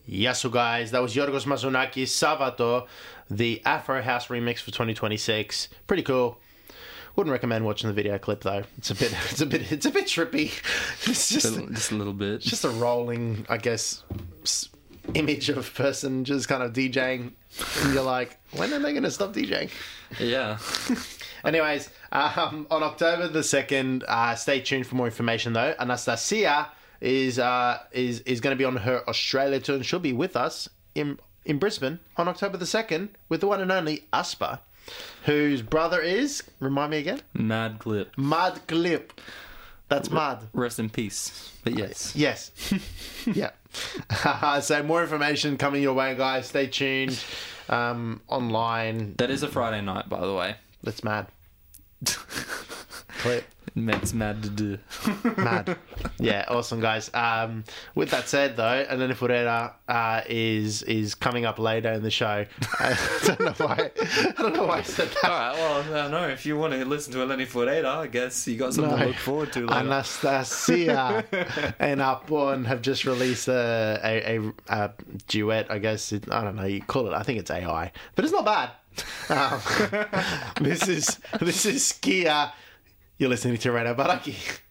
Yes, so guys, that was Yorgos Mazonakis, Salvatore, the Afro House remix for 2026. Pretty cool. Wouldn't recommend watching the video clip though. It's a bit trippy. It's Just a little bit. just a rolling, I guess, image of a person just kind of DJing, and you're like, when are they going to stop DJing? Yeah. Anyways, on October the 2nd, stay tuned for more information though. Anastasia is going to be on her Australia tour, and she'll be with us in Brisbane on October the 2nd with the one and only Aspa, whose brother is, remind me again? Mad Clip. Mad Clip. That's mad. Rest in peace. But yes. Yes. Yeah. So more information coming your way, guys. Stay tuned. Online. That is a Friday night, by the way. That's mad. Clip. It's mad to do. Mad. Yeah, awesome, guys. With that said, though, Eleni Foureira is coming up later in the show. I don't know why I said that. All right, well, no, if you want to listen to Eleni Foureira, I guess you got something to look forward to later. Anastasia and Apon have just released a duet, I guess. I don't know, you call it. I think it's AI. But it's not bad. This is Skia. You're listening to Reina Baraki.